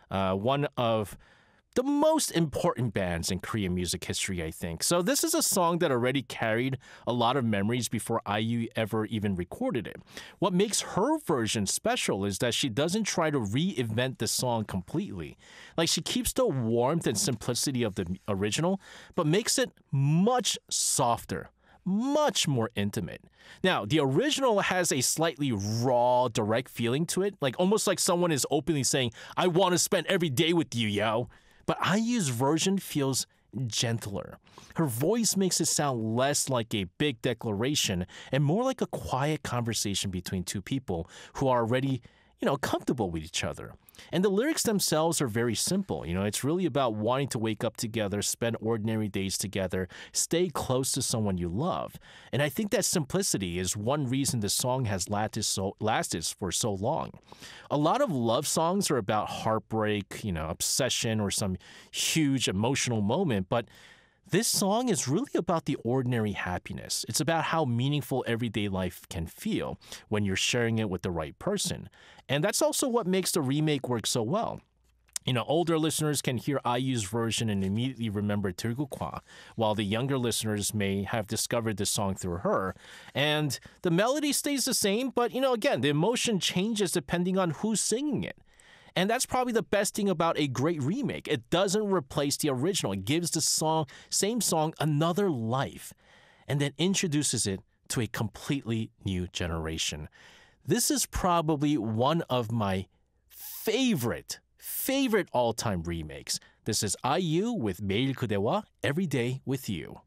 one of the most important bands in Korean music history, I think. So this is a song that already carried a lot of memories before IU ever even recorded it. What makes her version special is that she doesn't try to reinvent the song completely. Like, she keeps the warmth and simplicity of the original, but makes it much softer, much more intimate. Now, the original has a slightly raw, direct feeling to it, like almost like someone is openly saying, "I want to spend every day with you, yo." But IU's version feels gentler. Her voice makes it sound less like a big declaration and more like a quiet conversation between two people who are already, comfortable with each other. And the lyrics themselves are very simple. It's really about wanting to wake up together, spend ordinary days together, stay close to someone you love. And I think that simplicity is one reason the song has lasted for so long. A lot of love songs are about heartbreak, obsession, or some huge emotional moment, but this song is really about the ordinary happiness. It's about how meaningful everyday life can feel when you're sharing it with the right person. And that's also what makes the remake work so well. Older listeners can hear IU's version and immediately remember Tergukwa, while the younger listeners may have discovered the song through her. And the melody stays the same, but, again, the emotion changes depending on who's singing it. And that's probably the best thing about a great remake. It doesn't replace the original. It gives the same song another life and then introduces it to a completely new generation. This is probably one of my favorite all-time remakes. This is IU with 매일 그대와 Every Day with You.